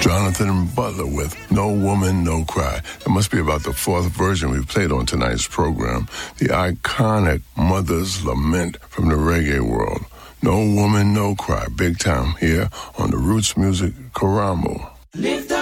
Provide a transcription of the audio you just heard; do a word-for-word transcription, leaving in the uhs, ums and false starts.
Jonathan Butler with No Woman, No Cry. It must be about the fourth version we played on tonight's program. The iconic Mother's Lament from the reggae world. No Woman, No Cry. Big time here on the Roots Music Karamo.